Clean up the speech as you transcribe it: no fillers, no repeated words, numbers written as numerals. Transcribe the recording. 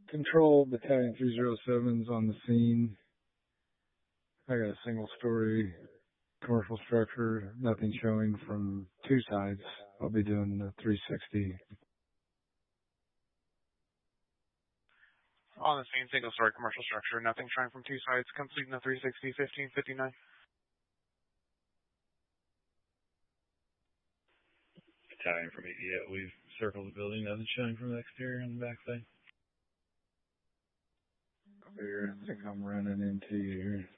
Control Battalion 307's on the scene. I got a single story commercial structure, nothing showing from two sides. I'll be doing the 360. On the scene, single story commercial structure, nothing showing from two sides, completing the 360, 1559. Battalion from 88, we've circled the building, nothing showing from the exterior on the backside. Clear, I think I'm running into you here.